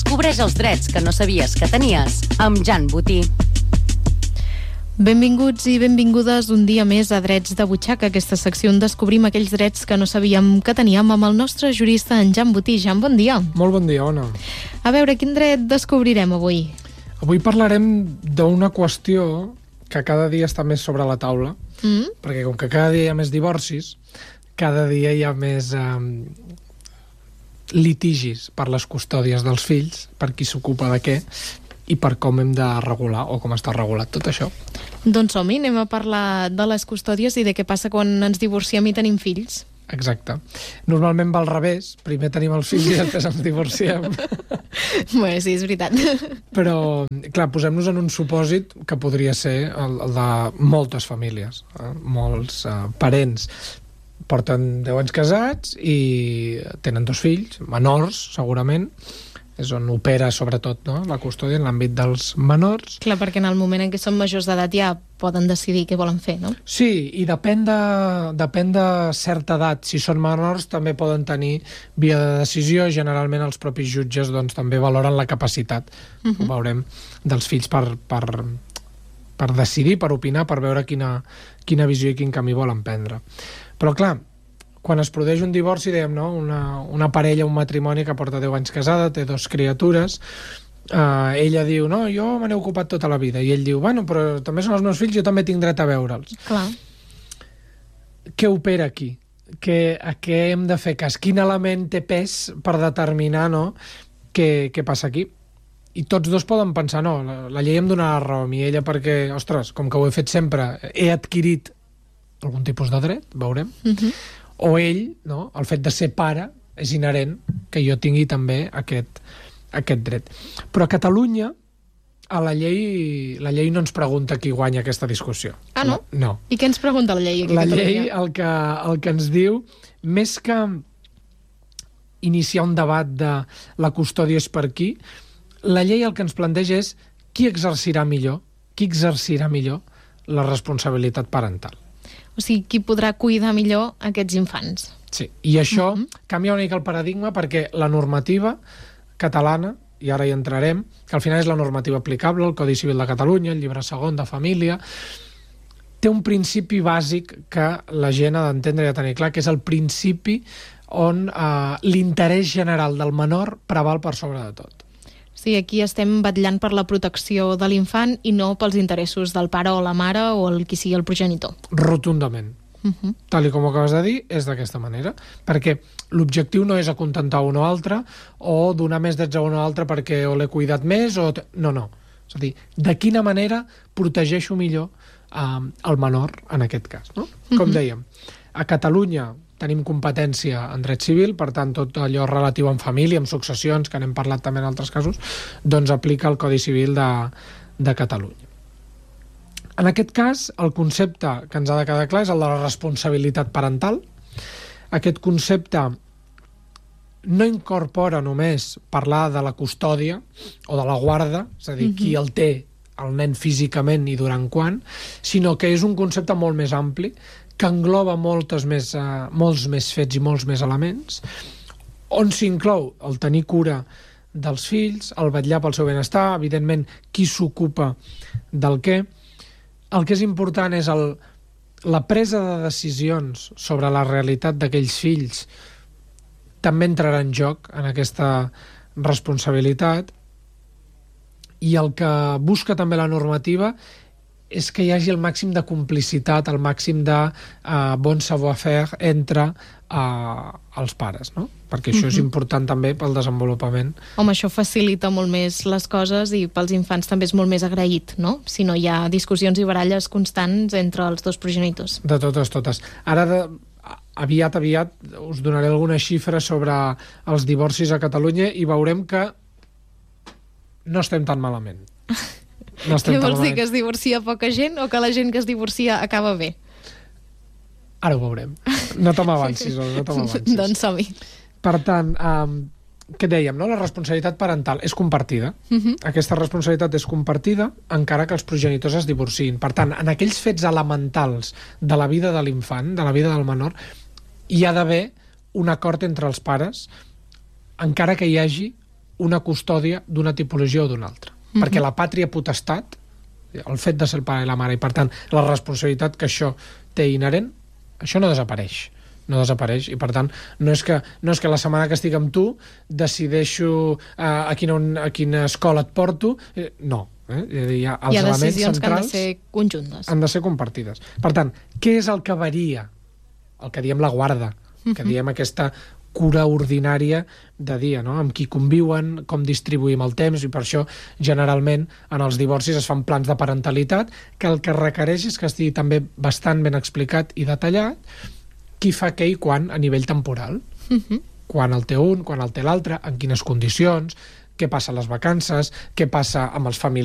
Descobreix els drets que no sabies que tenies amb Jan Botí. Benvinguts i benvingudes un dia més a Drets de Butxaca, aquesta secció on descobrim aquells drets que no sabíem que teníem amb el nostre jurista, en Jan Botí. Jan, bon dia. Molt bon dia, Ona. A veure, quin dret descobrirem avui? Avui parlarem d'una qüestió que cada dia està més sobre la taula, perquè com que cada dia hi ha més divorcis, cada dia hi ha més litigis per les custòdies dels fills, per qui s'ocupa de què, i per com hem de regular, o com està regulat tot això. Doncs som-hi, anem a parlar de les custòdies i de què passa quan ens divorciem i tenim fills. Exacte. Normalment va al revés, primer tenim els fills i després ens divorciem. Bé, sí, és veritat. Però, clar, posem-nos en un supòsit que podria ser el de moltes famílies, molts parents. Porten 10 anys casats i tenen 2 fills, menors, segurament. És on opera, sobretot, no?, la custòdia en l'àmbit dels menors. Clar, perquè en el moment en què són majors d'edat ja poden decidir què volen fer, no? Sí, i depèn de certa edat. Si són menors també poden tenir via de decisió. Generalment els propis jutges doncs, també valoren la capacitat, ho veurem, dels fills per decidir, per opinar, per veure quina visió i quin camí volen prendre. Però clar, quan es produeix un divorci, dèiem, no? Una parella, un matrimoni que porta 10 anys casada, té 2 criatures, ella diu, no, jo me n'he ocupat tota la vida, i ell diu, bueno, però també són els meus fills, jo també tinc dret a veure'ls. Clar. Què opera aquí? A què hem de fer cas? Quin element té pes per determinar, no?, què passa aquí? I tots dos poden pensar, no, la llei em donarà raó a mi, ella perquè, ostres, com que ho he fet sempre, he adquirit algun tipus de dret, veurem, o ell, no, el fet de ser pare és inherent que jo tingui també aquest dret. Però a Catalunya la llei no ens pregunta qui guanya aquesta discussió. Ah, no? No. I què ens pregunta la llei aquí a Catalunya? La llei el que ens diu, més que iniciar un debat de la custòdia és per qui, la llei el que ens planteja és qui exercirà millor la responsabilitat parental. O sigui, qui podrà cuidar millor aquests infants. Sí, i això canvia una mica el paradigma perquè la normativa catalana, i ara hi entrarem, que al final és la normativa aplicable, el Codi Civil de Catalunya, el llibre segon de família, té un principi bàsic que la gent ha d'entendre i ha de tenir clar, que és el principi on l'interès general del menor preval per sobre de tot. Sí, aquí estem vetllant per la protecció de l'infant i no pels interessos del pare o la mare o el qui sigui el progenitor. Rotundament. Tal com ho acabes de dir, és d'aquesta manera. Perquè l'objectiu no és acontentar un o altre o donar més drets a un o altre perquè o l'he cuidat més o... No. És a dir, de quina manera protegeixo millor el menor en aquest cas, no? Com dèiem, a Catalunya tenim competència en dret civil, per tant, tot allò relatiu amb família, amb successions, que n'hem parlat també en altres casos, doncs aplica el Codi Civil de Catalunya. En aquest cas, el concepte que ens ha de quedar clar és el de la responsabilitat parental. Aquest concepte no incorpora només parlar de la custòdia o de la guarda, és a dir, qui el té el nen físicament i durant quan, sinó que és un concepte molt més ampli, que engloba molts més fets i molts més elements, on s'inclou el tenir cura dels fills, el vetllar pel seu benestar, evidentment qui s'ocupa del què. El que és important és la presa de decisions sobre la realitat d'aquells fills també entrarà en joc en aquesta responsabilitat, i el que busca també la normativa és que hi hagi el màxim de complicitat, el màxim de bon savoir-faire entre els pares, no? Perquè això és important també pel desenvolupament. Home, això facilita molt més les coses i pels infants també és molt més agraït, no? Si no hi ha discussions i baralles constants entre els dos progenitors. De totes. Ara, aviat us donaré alguna xifra sobre els divorcis a Catalunya i veurem que no estem tan malament. Què vols dir, que es divorcia poca gent o que la gent que es divorcia acaba bé? Ara ho veurem. No te m'avancis. Doncs som-hi. Per tant, què dèiem, no? La responsabilitat parental és compartida. Aquesta responsabilitat és compartida encara que els progenitors es divorciïn. Per tant, en aquells fets elementals de la vida de l'infant, de la vida del menor, hi ha d'haver un acord entre els pares, encara que hi hagi una custòdia d'una tipologia o d'una altra. Perquè la pàtria potestat, el fet de ser el pare i la mare, i per tant la responsabilitat que això té inherent, això no desapareix. No desapareix, i per tant no és que la setmana que estic amb tu decideixo a quina escola et porto, no. Hi ha decisions que han de ser conjuntes. Han de ser compartides. Per tant, què és el que varia? El que diem la guarda, que diem aquesta cura ordinària de dia, no? Amb qui conviuen, com distribuïm el temps, i per això generalment en els divorcis es fan plans de parentalitat, que el que requereix és que estigui també bastant ben explicat i detallat qui fa què i quan a nivell temporal. Quan el té un, quan el té l'altre, en quines condicions, què passa a les vacances, què passa amb els familiars,